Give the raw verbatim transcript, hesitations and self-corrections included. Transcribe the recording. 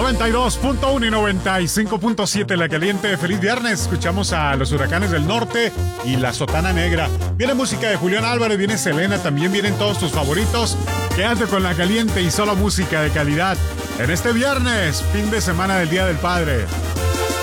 noventa y dos punto uno y noventa y cinco punto siete La Caliente. Feliz viernes. Escuchamos a los Huracanes del Norte y la Sotana Negra. Viene música de Julián Álvarez, viene Selena, también vienen todos tus favoritos. Quédate con La Caliente y solo música de calidad en este viernes, fin de semana del Día del Padre.